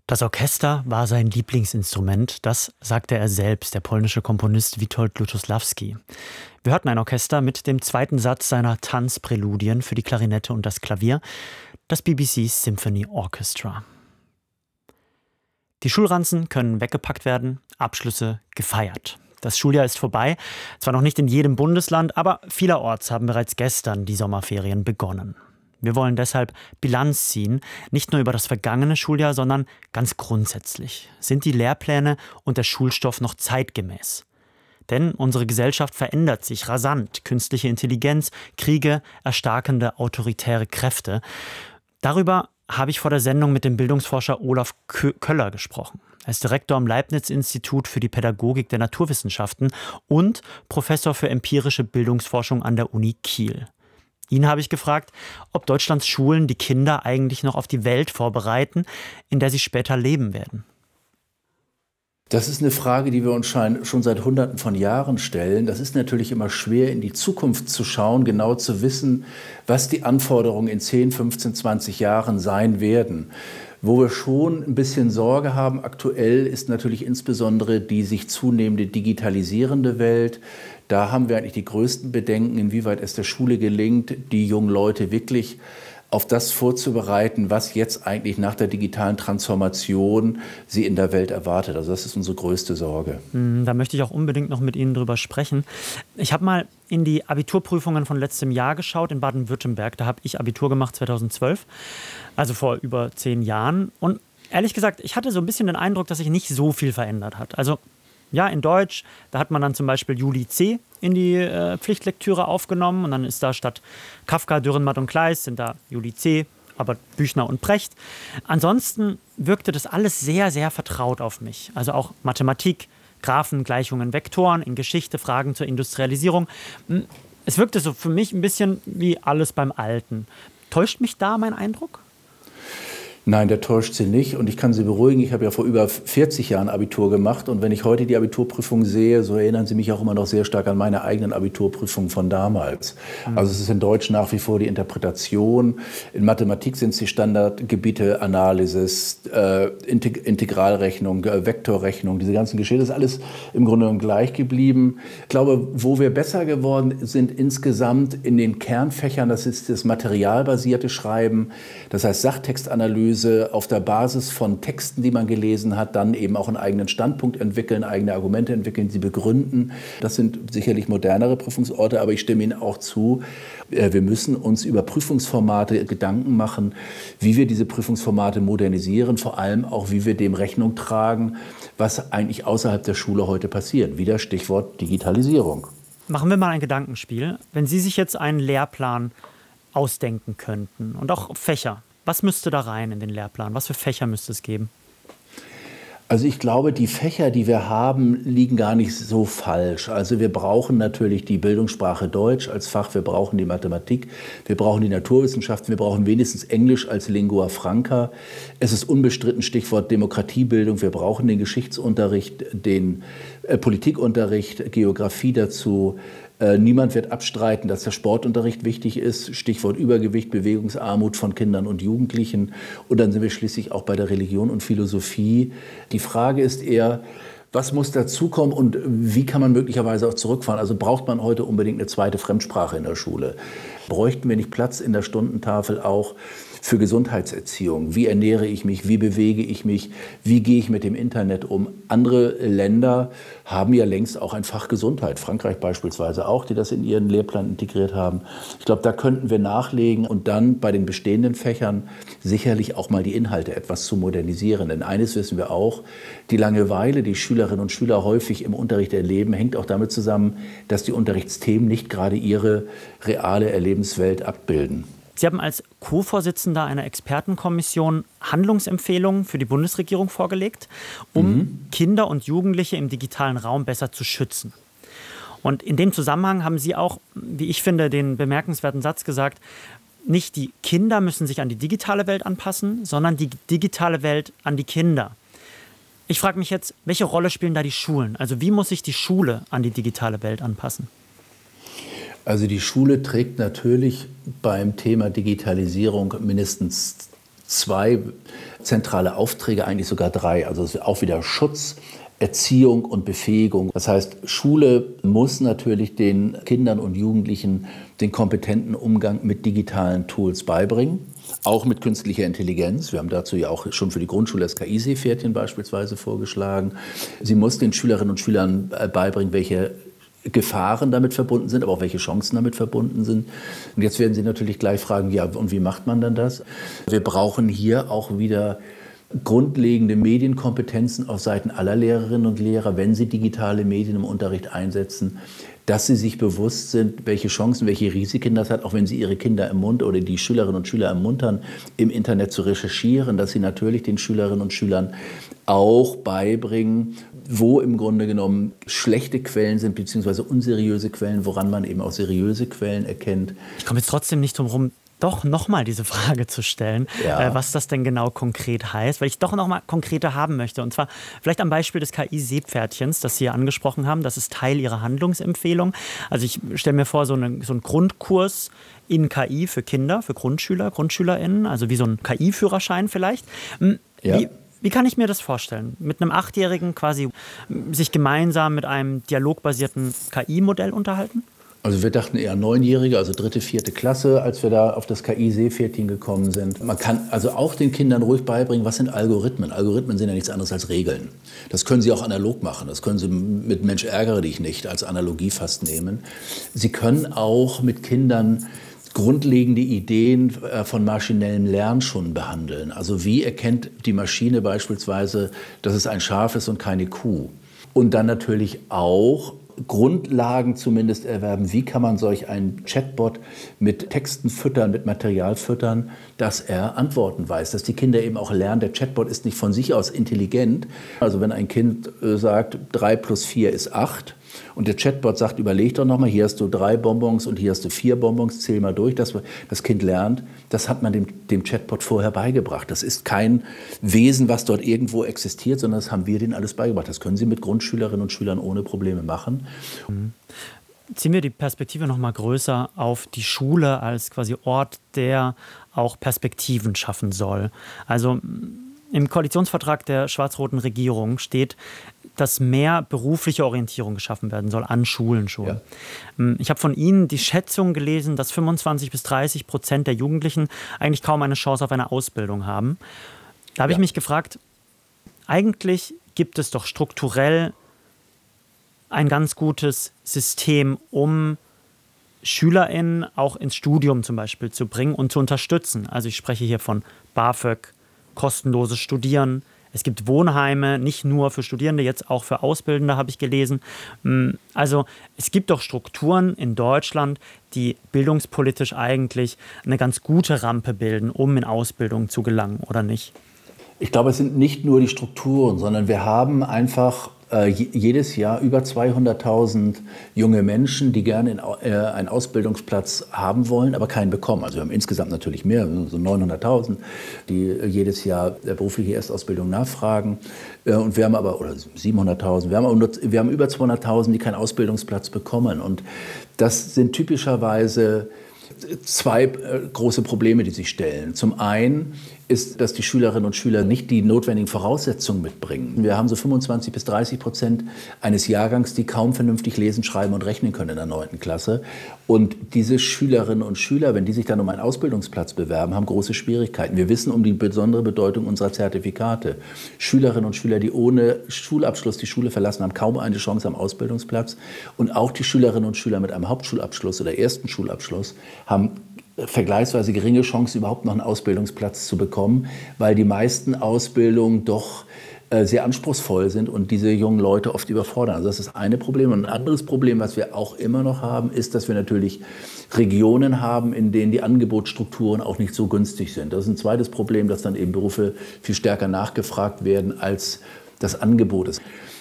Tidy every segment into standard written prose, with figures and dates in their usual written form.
Das Orchester war sein Lieblingsinstrument, das sagte er selbst, der polnische Komponist Witold Lutosławski. Wir hörten ein Orchester mit dem zweiten Satz seiner Tanzpräludien für die Klarinette und das Klavier, das BBC Symphony Orchestra. Die Schulranzen können weggepackt werden, Abschlüsse gefeiert. Das Schuljahr ist vorbei, zwar noch nicht in jedem Bundesland, aber vielerorts haben bereits gestern die Sommerferien begonnen. Wir wollen deshalb Bilanz ziehen, nicht nur über das vergangene Schuljahr, sondern ganz grundsätzlich. Sind die Lehrpläne und der Schulstoff noch zeitgemäß? Denn unsere Gesellschaft verändert sich rasant. Künstliche Intelligenz, Kriege, erstarkende autoritäre Kräfte. Darüber habe ich vor der Sendung mit dem Bildungsforscher Olaf Köller gesprochen. Er ist Direktor am Leibniz-Institut für die Pädagogik der Naturwissenschaften und Professor für empirische Bildungsforschung an der Uni Kiel. Ihn habe ich gefragt, ob Deutschlands Schulen die Kinder eigentlich noch auf die Welt vorbereiten, in der sie später leben werden. Das ist eine Frage, die wir uns schon seit Hunderten von Jahren stellen. Das ist natürlich immer schwer, in die Zukunft zu schauen, genau zu wissen, was die Anforderungen in 10, 15, 20 Jahren sein werden. Wo wir schon ein bisschen Sorge haben aktuell, ist natürlich insbesondere die sich zunehmende digitalisierende Welt. Da haben wir eigentlich die größten Bedenken, inwieweit es der Schule gelingt, die jungen Leute wirklich auf das vorzubereiten, was jetzt eigentlich nach der digitalen Transformation sie in der Welt erwartet. Also das ist unsere größte Sorge. Da möchte ich auch unbedingt noch mit Ihnen drüber sprechen. Ich habe mal in die Abiturprüfungen von letztem Jahr geschaut in Baden-Württemberg. Da habe ich Abitur gemacht 2012, also vor über 10 Jahren. Und ehrlich gesagt, ich hatte so ein bisschen den Eindruck, dass sich nicht so viel verändert hat. Also ja, in Deutsch, da hat man dann zum Beispiel Juli C. in die Pflichtlektüre aufgenommen und dann ist da statt Kafka, Dürrenmatt und Kleist sind da Juli C., aber Büchner und Precht. Ansonsten wirkte das alles sehr, sehr vertraut auf mich. Also auch Mathematik, Graphen, Gleichungen, Vektoren, in Geschichte, Fragen zur Industrialisierung. Es wirkte so für mich ein bisschen wie alles beim Alten. Täuscht mich da mein Eindruck? Nein, der täuscht Sie nicht und ich kann Sie beruhigen, ich habe ja vor über 40 Jahren Abitur gemacht und wenn ich heute die Abiturprüfung sehe, so erinnern Sie mich auch immer noch sehr stark an meine eigenen Abiturprüfungen von damals. Also es ist in Deutsch nach wie vor die Interpretation, in Mathematik sind es die Standardgebiete, Analysis, Integralrechnung, Vektorrechnung, diese ganzen Geschichte, das ist alles im Grunde genommen gleich geblieben. Ich glaube, wo wir besser geworden sind insgesamt in den Kernfächern, das ist das materialbasierte Schreiben, das heißt Sachtextanalyse, auf der Basis von Texten, die man gelesen hat, dann eben auch einen eigenen Standpunkt entwickeln, eigene Argumente entwickeln, sie begründen. Das sind sicherlich modernere Prüfungsorte, aber ich stimme Ihnen auch zu, wir müssen uns über Prüfungsformate Gedanken machen, wie wir diese Prüfungsformate modernisieren, vor allem auch, wie wir dem Rechnung tragen, was eigentlich außerhalb der Schule heute passiert. Wieder Stichwort Digitalisierung. Machen wir mal ein Gedankenspiel. Wenn Sie sich jetzt einen Lehrplan ausdenken könnten und auch Fächer, was müsste da rein in den Lehrplan? Was für Fächer müsste es geben? Also ich glaube, die Fächer, die wir haben, liegen gar nicht so falsch. Also wir brauchen natürlich die Bildungssprache Deutsch als Fach, wir brauchen die Mathematik, wir brauchen die Naturwissenschaften, wir brauchen wenigstens Englisch als Lingua Franca. Es ist unbestritten Stichwort Demokratiebildung, wir brauchen den Geschichtsunterricht, den Politikunterricht, Geografie dazu. Niemand wird abstreiten, dass der Sportunterricht wichtig ist. Stichwort Übergewicht, Bewegungsarmut von Kindern und Jugendlichen. Und dann sind wir schließlich auch bei der Religion und Philosophie. Die Frage ist eher, was muss dazukommen und wie kann man möglicherweise auch zurückfahren? Also braucht man heute unbedingt eine zweite Fremdsprache in der Schule? Bräuchten wir nicht Platz in der Stundentafel auch für Gesundheitserziehung? Wie ernähre ich mich? Wie bewege ich mich? Wie gehe ich mit dem Internet um? Andere Länder haben ja längst auch ein Fach Gesundheit. Frankreich beispielsweise auch, die das in ihren Lehrplan integriert haben. Ich glaube, da könnten wir nachlegen und dann bei den bestehenden Fächern sicherlich auch mal die Inhalte etwas zu modernisieren. Denn eines wissen wir auch, die Langeweile, die Schülerinnen und Schüler häufig im Unterricht erleben, hängt auch damit zusammen, dass die Unterrichtsthemen nicht gerade ihre reale Erlebenswelt abbilden. Sie haben als Co-Vorsitzender einer Expertenkommission Handlungsempfehlungen für die Bundesregierung vorgelegt, um Kinder und Jugendliche im digitalen Raum besser zu schützen. Und in dem Zusammenhang haben Sie auch, wie ich finde, den bemerkenswerten Satz gesagt, nicht die Kinder müssen sich an die digitale Welt anpassen, sondern die digitale Welt an die Kinder. Ich frage mich jetzt, welche Rolle spielen da die Schulen? Also wie muss sich die Schule an die digitale Welt anpassen? Also die Schule trägt natürlich beim Thema Digitalisierung mindestens 2 zentrale Aufträge, eigentlich sogar 3. Also es ist auch wieder Schutz, Erziehung und Befähigung. Das heißt, Schule muss natürlich den Kindern und Jugendlichen den kompetenten Umgang mit digitalen Tools beibringen, auch mit künstlicher Intelligenz. Wir haben dazu ja auch schon für die Grundschule das KI-Seepferdchen beispielsweise vorgeschlagen. Sie muss den Schülerinnen und Schülern beibringen, welche Gefahren damit verbunden sind, aber auch welche Chancen damit verbunden sind. Und jetzt werden Sie natürlich gleich fragen, ja, und wie macht man dann das? Wir brauchen hier auch wieder grundlegende Medienkompetenzen auf Seiten aller Lehrerinnen und Lehrer, wenn sie digitale Medien im Unterricht einsetzen, dass sie sich bewusst sind, welche Chancen, welche Risiken das hat, auch wenn sie ihre Kinder oder die Schülerinnen und Schüler ermuntern, im Internet zu recherchieren, dass sie natürlich den Schülerinnen und Schülern auch beibringen, wo im Grunde genommen schlechte Quellen sind, beziehungsweise unseriöse Quellen, woran man eben auch seriöse Quellen erkennt. Ich komme jetzt trotzdem nicht drum herum, doch nochmal diese Frage zu stellen, was das denn genau konkret heißt, weil ich doch nochmal konkreter haben möchte. Und zwar vielleicht am Beispiel des KI-Seepferdchens, das Sie ja angesprochen haben. Das ist Teil Ihrer Handlungsempfehlung. Also ich stelle mir vor, so einen Grundkurs in KI für Kinder, für Grundschüler, GrundschülerInnen, also wie so ein KI-Führerschein vielleicht. Ja. Wie kann ich mir das vorstellen? Mit einem 8-Jährigen quasi sich gemeinsam mit einem dialogbasierten KI-Modell unterhalten? Also wir dachten eher 9-Jährige, also 3., 4. Klasse, als wir da auf das KI-Seepferdchen gekommen sind. Man kann also auch den Kindern ruhig beibringen, was sind Algorithmen? Algorithmen sind ja nichts anderes als Regeln. Das können sie auch analog machen. Das können sie mit Mensch ärgere dich nicht als Analogie fast nehmen. Sie können auch mit Kindern grundlegende Ideen von maschinellem Lernen schon behandeln. Also wie erkennt die Maschine beispielsweise, dass es ein Schaf ist und keine Kuh? Und dann natürlich auch Grundlagen zumindest erwerben. Wie kann man solch einen Chatbot mit Texten füttern, mit Material füttern, dass er Antworten weiß, dass die Kinder eben auch lernen, der Chatbot ist nicht von sich aus intelligent. Also wenn ein Kind sagt, 3 + 4 ist 8 und der Chatbot sagt, überleg doch nochmal, hier hast du 3 Bonbons und hier hast du 4 Bonbons, zähl mal durch, dass das Kind lernt, das hat man dem Chatbot vorher beigebracht. Das ist kein Wesen, was dort irgendwo existiert, sondern das haben wir denen alles beigebracht. Das können Sie mit Grundschülerinnen und Schülern ohne Probleme machen. Ziehen wir die Perspektive noch mal größer auf die Schule als quasi Ort, der auch Perspektiven schaffen soll. Also im Koalitionsvertrag der schwarz-roten Regierung steht, dass mehr berufliche Orientierung geschaffen werden soll, an Schulen schon. Ja. Ich habe von Ihnen die Schätzung gelesen, dass 25-30% der Jugendlichen eigentlich kaum eine Chance auf eine Ausbildung haben. Da habe ich mich gefragt, eigentlich gibt es doch strukturell ein ganz gutes System, um SchülerInnen auch ins Studium zum Beispiel zu bringen und zu unterstützen. Also ich spreche hier von BAföG, kostenloses Studieren. Es gibt Wohnheime, nicht nur für Studierende, jetzt auch für Ausbildende, habe ich gelesen. Also es gibt doch Strukturen in Deutschland, die bildungspolitisch eigentlich eine ganz gute Rampe bilden, um in Ausbildung zu gelangen, oder nicht? Ich glaube, es sind nicht nur die Strukturen, sondern wir haben einfach jedes Jahr über 200.000 junge Menschen, die gerne einen Ausbildungsplatz haben wollen, aber keinen bekommen. Also wir haben insgesamt natürlich mehr, so 900.000, die jedes Jahr berufliche Erstausbildung nachfragen. Und wir haben aber, oder 700.000, wir haben über 200.000, die keinen Ausbildungsplatz bekommen. Und das sind typischerweise 2 große Probleme, die sich stellen. Zum einen ist, dass die Schülerinnen und Schüler nicht die notwendigen Voraussetzungen mitbringen. Wir haben so 25-30% eines Jahrgangs, die kaum vernünftig lesen, schreiben und rechnen können in der 9. Klasse. Und diese Schülerinnen und Schüler, wenn die sich dann um einen Ausbildungsplatz bewerben, haben große Schwierigkeiten. Wir wissen um die besondere Bedeutung unserer Zertifikate. Schülerinnen und Schüler, die ohne Schulabschluss die Schule verlassen, haben kaum eine Chance am Ausbildungsplatz. Und auch die Schülerinnen und Schüler mit einem Hauptschulabschluss oder ersten Schulabschluss haben vergleichsweise geringe Chance, überhaupt noch einen Ausbildungsplatz zu bekommen, weil die meisten Ausbildungen doch sehr anspruchsvoll sind und diese jungen Leute oft überfordern. Also das ist das eine Problem. Und ein anderes Problem, was wir auch immer noch haben, ist, dass wir natürlich Regionen haben, in denen die Angebotsstrukturen auch nicht so günstig sind. Das ist ein zweites Problem, dass dann eben Berufe viel stärker nachgefragt werden, als das Angebot ist.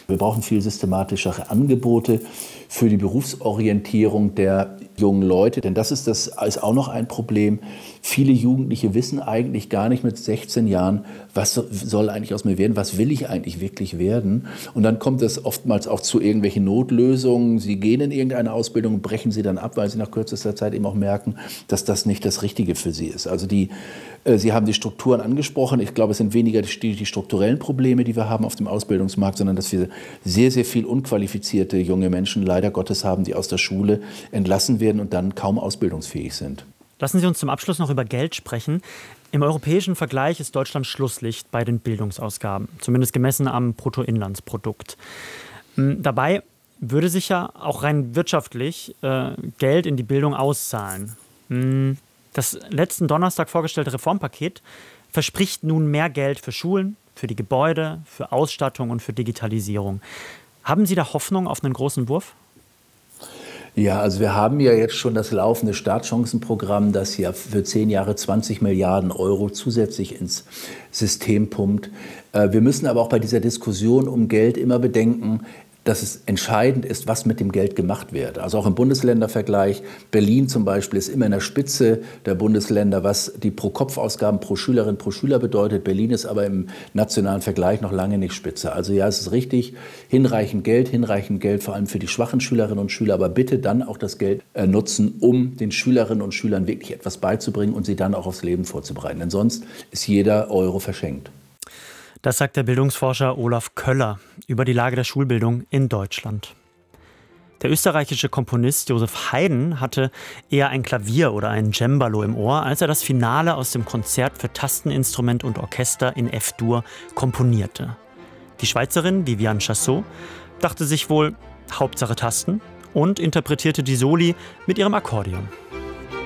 Wir brauchen viel systematischere Angebote für die Berufsorientierung der jungen Leute. Denn das ist auch noch ein Problem. Viele Jugendliche wissen eigentlich gar nicht mit 16 Jahren, was soll eigentlich aus mir werden, was will ich eigentlich wirklich werden. Und dann kommt es oftmals auch zu irgendwelchen Notlösungen. Sie gehen in irgendeine Ausbildung und brechen sie dann ab, weil sie nach kürzester Zeit eben auch merken, dass das nicht das Richtige für sie ist. Also Sie haben die Strukturen angesprochen. Ich glaube, es sind weniger die strukturellen Probleme, die wir haben auf dem Ausbildungsmarkt, sondern dass wir sehr, sehr viel unqualifizierte junge Menschen leider Gottes haben, die aus der Schule entlassen werden und dann kaum ausbildungsfähig sind. Lassen Sie uns zum Abschluss noch über Geld sprechen. Im europäischen Vergleich ist Deutschland Schlusslicht bei den Bildungsausgaben, zumindest gemessen am Bruttoinlandsprodukt. Dabei würde sich ja auch rein wirtschaftlich Geld in die Bildung auszahlen. Das letzten Donnerstag vorgestellte Reformpaket verspricht nun mehr Geld für Schulen, für die Gebäude, für Ausstattung und für Digitalisierung. Haben Sie da Hoffnung auf einen großen Wurf? Ja, also wir haben ja jetzt schon das laufende Startchancenprogramm, das ja für 10 Jahre 20 Milliarden Euro zusätzlich ins System pumpt. Wir müssen aber auch bei dieser Diskussion um Geld immer bedenken, dass es entscheidend ist, was mit dem Geld gemacht wird. Also auch im Bundesländervergleich, Berlin zum Beispiel ist immer in der Spitze der Bundesländer, was die Pro-Kopf-Ausgaben pro Schülerin, pro Schüler bedeutet. Berlin ist aber im nationalen Vergleich noch lange nicht Spitze. Also ja, es ist richtig, hinreichend Geld vor allem für die schwachen Schülerinnen und Schüler, aber bitte dann auch das Geld nutzen, um den Schülerinnen und Schülern wirklich etwas beizubringen und sie dann auch aufs Leben vorzubereiten. Denn sonst ist jeder Euro verschenkt. Das sagt der Bildungsforscher Olaf Köller über die Lage der Schulbildung in Deutschland. Der österreichische Komponist Joseph Haydn hatte eher ein Klavier oder ein Cembalo im Ohr, als er das Finale aus dem Konzert für Tasteninstrument und Orchester in F-Dur komponierte. Die Schweizerin Viviane Chassot dachte sich wohl, Hauptsache Tasten, und interpretierte die Soli mit ihrem Akkordeon.